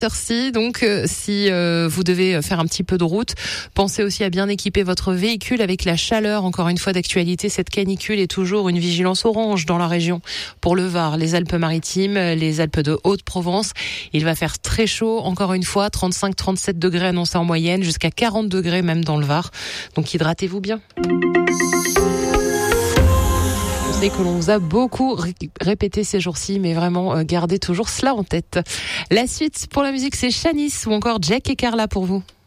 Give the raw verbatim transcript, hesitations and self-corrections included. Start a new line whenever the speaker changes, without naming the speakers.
Merci. Donc, euh, si euh, vous devez faire un petit peu de route, pensez aussi à bien équiper votre véhicule avec la chaleur. Encore une fois d'actualité, cette canicule est toujours une vigilance orange dans la région. Pour le Var, les Alpes-Maritimes, les Alpes de Haute-Provence, il va faire très chaud. Encore une fois, trente-cinq à trente-sept degrés annoncés en moyenne, jusqu'à quarante degrés même dans le Var. Donc, hydratez-vous bien. Que l'on vous a beaucoup ré- répété ces jours-ci, mais vraiment euh, gardez toujours cela en tête. La suite pour la musique, c'est Shanice ou encore Jack et Carla pour vous.